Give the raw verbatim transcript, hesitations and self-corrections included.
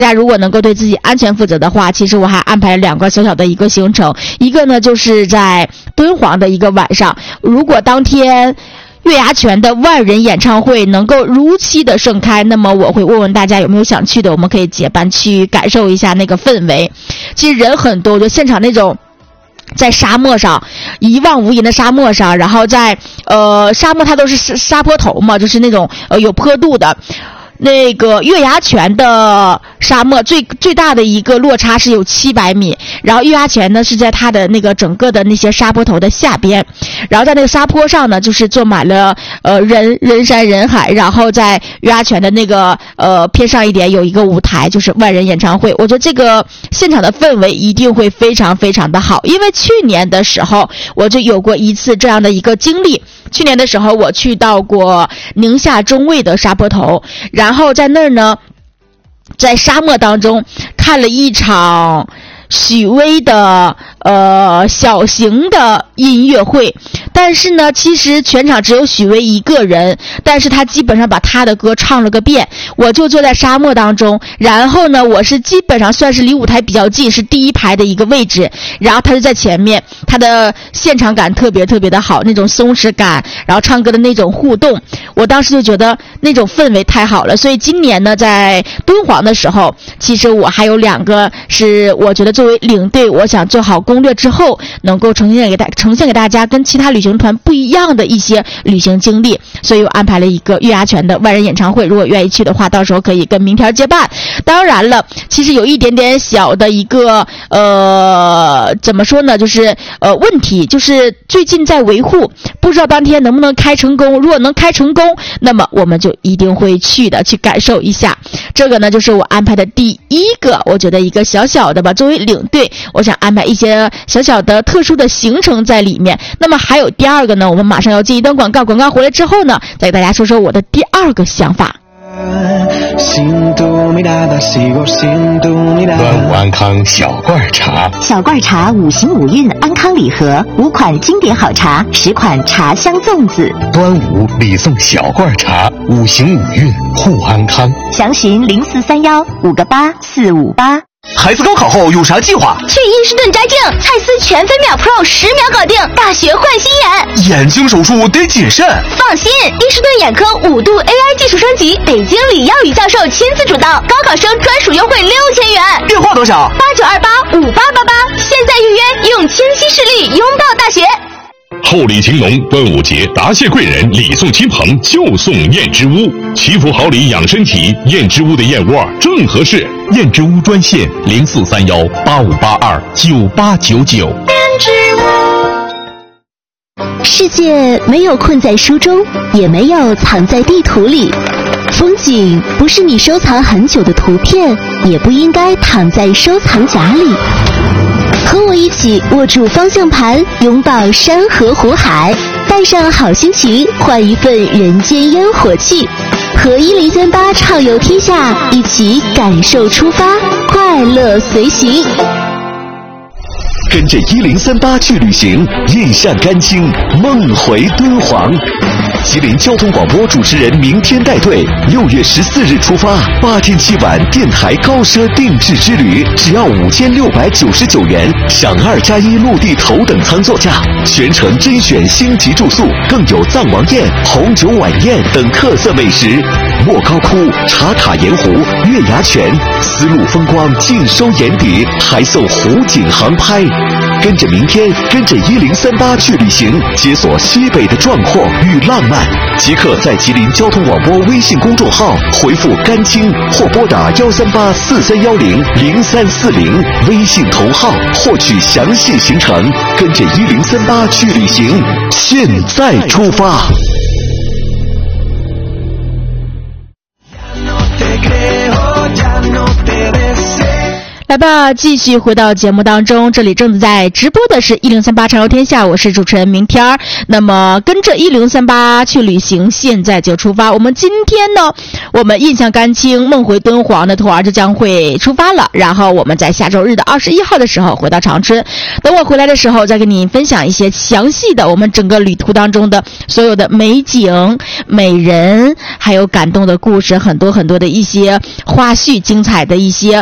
大家如果能够对自己安全负责的话，其实我还安排了两个小小的一个行程，一个呢就是在敦煌的一个晚上，如果当天月牙泉的万人演唱会能够如期的盛开，那么我会问问大家有没有想去的，我们可以结伴去感受一下那个氛围。其实人很多，就现场那种在沙漠上一望无垠的沙漠上，然后在呃沙漠它都是沙坡头嘛，就是那种呃有坡度的。那个月牙泉的沙漠最最大的一个落差是有七百米，然后月牙泉呢是在它的那个整个的那些沙坡头的下边，然后在那个沙坡上呢就是坐满了呃人人山人海，然后在月牙泉的那个呃偏上一点有一个舞台，就是万人演唱会。我觉得这个现场的氛围一定会非常非常的好，因为去年的时候我就有过一次这样的一个经历。去年的时候我去到过宁夏中卫的沙坡头，然后在那儿呢在沙漠当中看了一场许巍的呃小型的音乐会，但是呢其实全场只有许巍一个人，但是他基本上把他的歌唱了个遍。我就坐在沙漠当中，然后呢我是基本上算是离舞台比较近，是第一排的一个位置，然后他就在前面，他的现场感特别特别的好，那种松弛感，然后唱歌的那种互动，我当时就觉得那种氛围太好了。所以今年呢在敦煌的时候，其实我还有两个是我觉得作为领队，我想做好攻略之后能够呈现给大呈现给大家跟其他旅行团不一样的一些旅行经历，所以我安排了一个月牙泉的万人演唱会，如果愿意去的话，到时候可以跟明天结伴。当然了，其实有一点点小的一个呃怎么说呢，就是呃问题，就是最近在维护，不知道当天能不能开成功。如果能开成功，那么我们就一定会去的，去感受一下。这个呢就是我安排的第一个，我觉得一个小小的吧，作为领队我想安排一些小小的特殊的行程在里面。那么还有第二个呢，我们马上要进一段广告，广告回来之后呢再给大家说说我的第二个想法。 端午安康小罐茶， 小罐茶五行五运安康礼盒，五款经典好茶，十款茶香粽子。 端午礼送小罐茶，五行五运护安康。 详询零四三幺五个八四五八。 孩子高考后有啥计划？ 去伊士顿摘镜，蔡司全飞秒 Pro 十秒搞定，大学换新眼。 眼睛手术得谨慎。 放心，伊士顿眼科五度 A I 技术升级，北京李耀宇教授亲自主导，高考生专属优惠六千元。 电话多少？ 八九二八五八八八，现在预约，用清晰视力拥抱大学。 厚礼情浓，端午节答谢贵人，礼送亲朋，就送燕之屋。祈福好礼养身体，燕之屋的燕窝正合适。 燕之屋专线零四三幺八五八二九八九九。 燕之屋。世界没有困在书中，也没有藏在地图里。风景不是你收藏很久的图片，也不应该躺在收藏夹里。和我一起握住方向盘，拥抱山河湖海，带上好心情，换一份人间烟火气。和一零三八畅游天下，一起感受出发，快乐随行。 跟着一零三八去旅行，印象甘青，梦回敦煌。吉林交通广播主持人明天带队，六月十四日出发，八天七晚电台高奢定制之旅，只要五千六百九十九元，享二加一陆地头等舱座驾，全程甄选星级住宿，更有藏王宴、红酒晚宴等特色美食。莫高窟、茶塔盐湖、月牙泉，丝路风光尽收眼底，还送湖景航拍。跟着明天，跟着一零三八去旅行，解锁西北的壮阔与浪漫。即刻在吉林交通广播微信公众号回复甘青，或拨打幺三八四三幺零零三四零微信头号获取详细行程。跟着一零三八去旅行，现在出发。 来吧，继续回到节目当中，这里正在直播的是一零三八畅游天下，我是主持人明天儿。那么跟着一零三八去旅行，现在就出发。我们今天呢，我们印象甘青梦回敦煌的团就将会出发了，然后我们在下周日的二十一号的时候回到长春。等我回来的时候，再跟你分享一些详细的我们整个旅途当中的所有的美景、美人，还有感动的故事，很多很多的一些花絮、精彩的一些